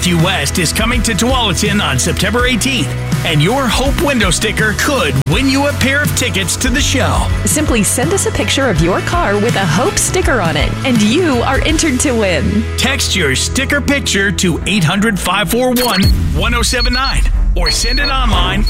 Rescue West is coming to Tualatin on September 18th, and your Hope window sticker could win you a pair of tickets to the show. Simply send us a picture of your car with a Hope sticker on it, and you are entered to win. Text your sticker picture to 800-541-1079 or send it online